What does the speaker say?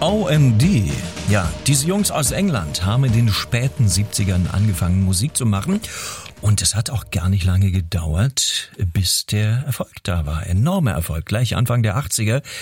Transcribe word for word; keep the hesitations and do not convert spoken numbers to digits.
O M D. Ja, diese Jungs aus England haben in den späten siebzigern angefangen, Musik zu machen. Und es hat auch gar nicht lange gedauert, bis der Erfolg da war. Enormer Erfolg. Gleich Anfang der achtziger